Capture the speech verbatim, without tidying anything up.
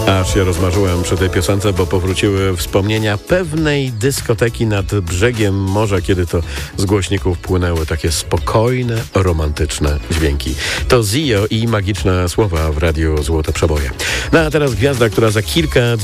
Aż się rozmarzyłem przy tej piosence, bo powróciły wspomnienia pewnej dyskoteki nad brzegiem morza, kiedy to z głośników płynęły takie spokojne, romantyczne dźwięki. To Zio i magiczne słowa w radiu Złote Przeboje. No a teraz gwiazda, która za kilka